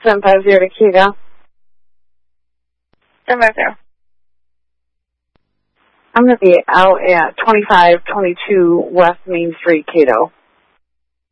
750 to Cato. 750. I'm going to be out at 2522 West Main Street, Cato.